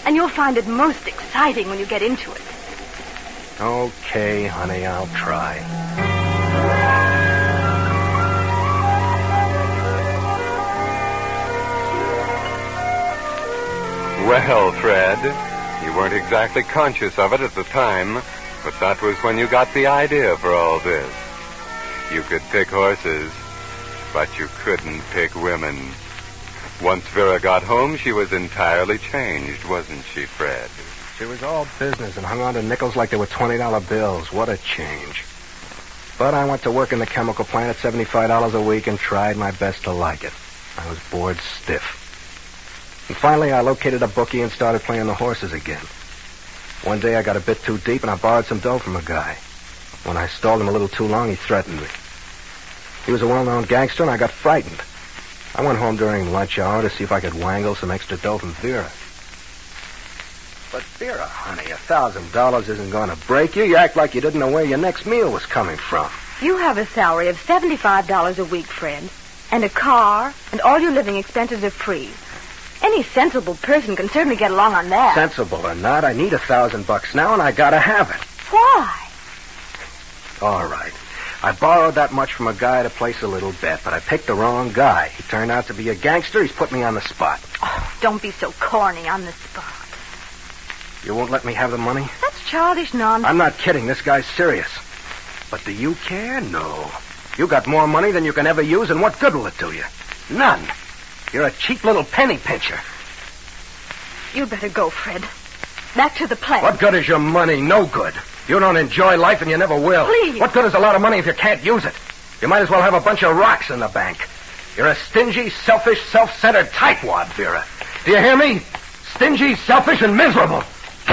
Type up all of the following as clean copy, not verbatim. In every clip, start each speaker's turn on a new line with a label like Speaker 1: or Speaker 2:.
Speaker 1: And you'll find it most exciting when you get into it.
Speaker 2: Okay, honey, I'll try.
Speaker 3: Well, Fred, you weren't exactly conscious of it at the time, but that was when you got the idea for all this. You could pick horses, but you couldn't pick women. Once Vera got home, she was entirely changed, wasn't she, Fred?
Speaker 2: She was all business and hung on to nickels like they were $20 bills. What a change. But I went to work in the chemical plant at $75 a week and tried my best to like it. I was bored stiff. And finally, I located a bookie and started playing the horses again. One day, I got a bit too deep, and I borrowed some dough from a guy. When I stalled him a little too long, he threatened me. He was a well-known gangster, and I got frightened. I went home during lunch hour to see if I could wangle some extra dough from Vera. But Vera, honey, $1,000 isn't going to break you. You act like you didn't know where your next meal was coming from.
Speaker 1: You have a salary of $75 a week, Fred, and a car, and all your living expenses are free. Any sensible person can certainly get along on that.
Speaker 2: Sensible or not, I need $1,000 now, and I gotta have it.
Speaker 1: Why?
Speaker 2: All right. I borrowed that much from a guy to place a little bet, but I picked the wrong guy. He turned out to be a gangster. He's put me on the spot.
Speaker 1: Oh, don't be so corny on the spot.
Speaker 2: You won't let me have the money?
Speaker 1: That's childish nonsense.
Speaker 2: I'm not kidding. This guy's serious. But do you care? No. You got more money than you can ever use, and what good will it do you? None. You're a cheap little penny pincher.
Speaker 1: You'd better go, Fred. Back to the plant.
Speaker 2: What good is your money? No good. You don't enjoy life, and you never will.
Speaker 1: Please.
Speaker 2: What good is a lot of money if you can't use it? You might as well have a bunch of rocks in the bank. You're a stingy, selfish, self-centered tightwad, Vera. Do you hear me? Stingy, selfish, and miserable.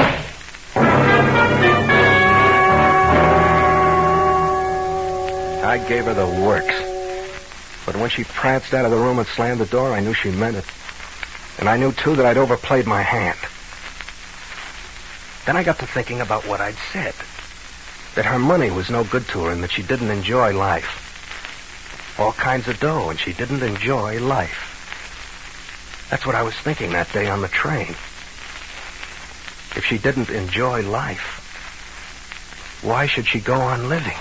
Speaker 2: I gave her the works. But when she pranced out of the room and slammed the door, I knew she meant it. And I knew, too, that I'd overplayed my hand. Then I got to thinking about what I'd said. That her money was no good to her and that she didn't enjoy life. All kinds of dough, and she didn't enjoy life. That's what I was thinking that day on the train. If she didn't enjoy life, why should she go on living?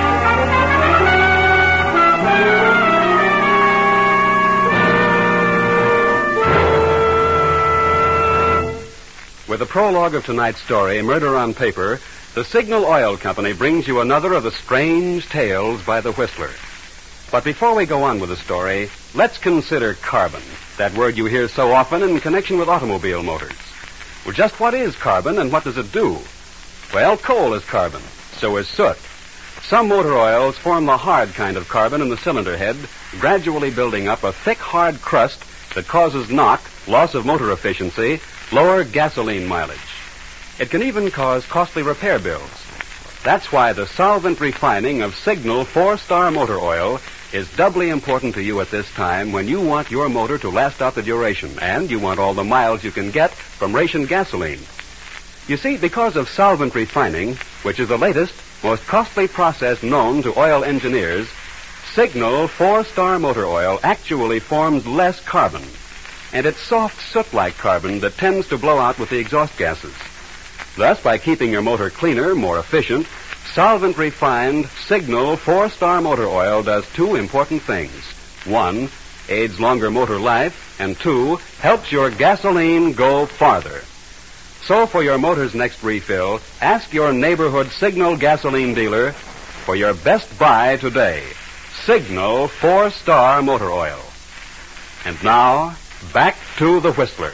Speaker 4: With the prologue of tonight's story, Murder on Paper, the Signal Oil Company brings you another of the strange tales by the Whistler. But before we go on with the story, let's consider carbon, that word you hear so often in connection with automobile motors. Well, just what is carbon and what does it do? Well, coal is carbon. So is soot. Some motor oils form the hard kind of carbon in the cylinder head, gradually building up a thick, hard crust that causes knock, loss of motor efficiency, lower gasoline mileage. It can even cause costly repair bills. That's why the solvent refining of Signal 4-Star Motor Oil is doubly important to you at this time when you want your motor to last out the duration and you want all the miles you can get from ration gasoline. You see, because of solvent refining, which is the latest, most costly process known to oil engineers, Signal 4-Star Motor Oil actually forms less carbon. And it's soft soot-like carbon that tends to blow out with the exhaust gases. Thus, by keeping your motor cleaner, more efficient, solvent-refined Signal 4-Star Motor Oil does two important things. One, aids longer motor life, and two, helps your gasoline go farther. So for your motor's next refill, ask your neighborhood Signal gasoline dealer for your best buy today. Signal 4-Star Motor Oil. And now, back to the Whistler.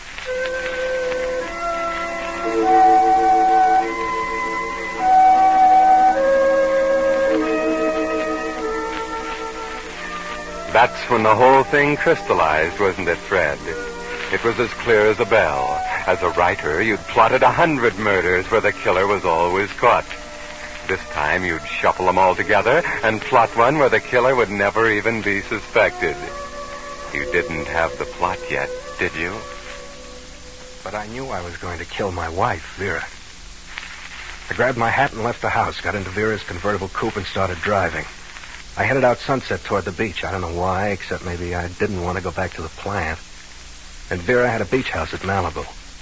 Speaker 3: That's when the whole thing crystallized, wasn't it, Fred? It was as clear as a bell. As a writer, you'd plotted 100 murders where the killer was always caught. This time you'd shuffle them all together and plot one where the killer would never even be suspected. You didn't have the plot yet, did you?
Speaker 2: But I knew I was going to kill my wife, Vera. I grabbed my hat and left the house, got into Vera's convertible coupe and started driving. I headed out Sunset toward the beach. I don't know why, except maybe I didn't want to go back to the plant. And Vera had a beach house at Malibu.